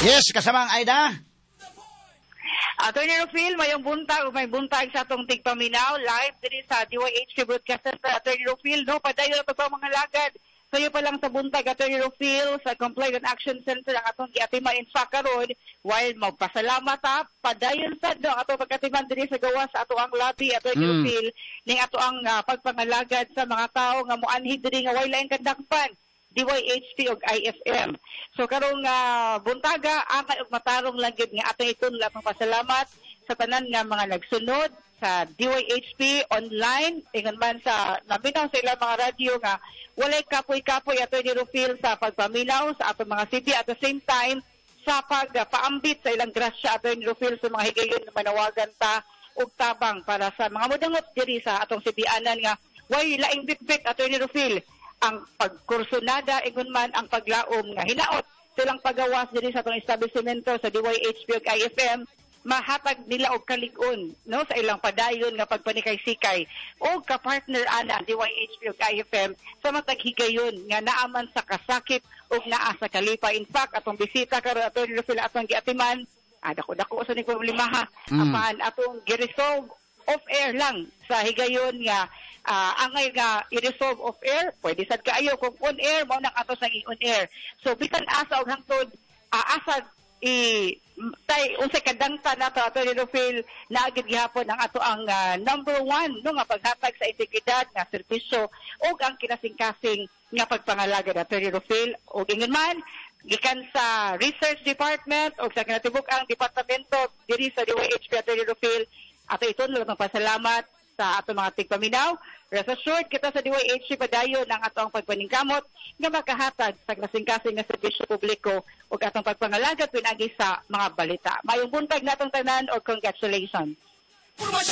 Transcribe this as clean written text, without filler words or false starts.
Yes, kasamang Aida. Attorney Rufil, may buntag sa atong tigpaminaw live diri sa DYHP Broadcaster sa Attorney Rufil, no? Padayon na pa mga lagad. Sayo pa lang sa buntag, Attorney Rufil, sa Complaint and Action Center ang atong giatima in karon, while magpasalamat padayon sa do ato pagkatiman diri sa gawas sa ato ang lobby, Attorney Rufil, ning ato ang pagpangalagad sa mga tao nga moanhid diri nga way laing kandakpan. DYHP ug IFM. So karong buntaga angay og matarong lang gid nga atong itunla pasalamat sa tanan nga mga nagsunod sa DYHP online ingon man sa naminaw sa ilang mga radyo nga walay kapoy-kapoy ato ni Rufil sa pagpaminaw sa atong mga city at the same time sa pagpaambit sa ilang grasya ato ni Rufil sa mga higayon nga manawagan ta og tabang para sa mga modangot diri sa atong sibianan nga way laing bitbit ato ni Rufil ang pagkursunada, ingon man ang paglaom nga hinaot silang pagawas diri sa atong establishmento sa DYHP ug IFM, mahatag nila og kalig-on no sa ilang padayon nga pagpanikay-sikay o kapartner ana DYHP ug IFM sa matag higayon nga naaman sa kasakit ug naa sa kalipay. In fact, atong bisita karon ato sila atong giatiman, dako-dako sa ni problema ha. Apan atong gi-resolve off-air lang sa higayon nga angay nga i-resolve off-air, pwede sad kaayo kung on-air, mo nang ato sa on-air. So, bisan asa og hangtod, asa tay unsay kadangtan nato ato ni Rufil na agid gihapon ang ato ang number 1 no nga paghatag sa integridad nga serbisyo ug ang kinasing-kasing nga pagpangalagad ato ni Rufil ug ingon man gikan sa research department ug sa kinatibuk-ang departamento diri sa DYHP ato ni Rufil ato iton lang pasalamat sa ato mga tigpaminaw. Rest assured kita sa DYHP padayon ang ato ang pagpaningkamot nga makahatag sa kasing-kasing nga serbisyo publiko ug atong pagpangalagad pinagi sa mga balita. Mayong buntag natong tanan og congratulations.